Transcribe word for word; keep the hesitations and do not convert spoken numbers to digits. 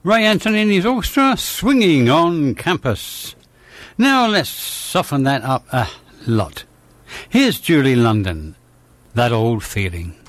Ray Antonini's orchestra, Swinging on Campus. Now let's soften that up a lot. Here's Julie London, That Old Feeling.